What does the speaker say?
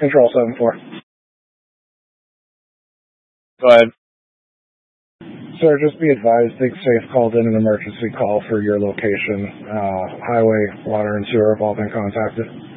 Control 7-4. Go ahead. Sir, just be advised, Dig Safe called in an emergency call for your location. Highway, water, and sewer have all been contacted.